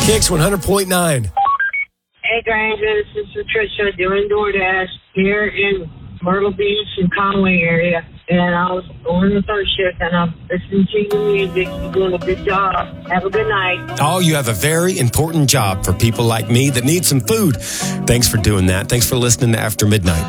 Kicks 100.9. Hey, Granger, this is Patricia doing DoorDash here in Myrtle Beach and Conway area. And I was on the third shift, and I'm listening to your music. You're doing a good job. Have a good night. Oh, you have a very important job for people like me that need some food. Thanks for doing that. Thanks for listening to After Midnight.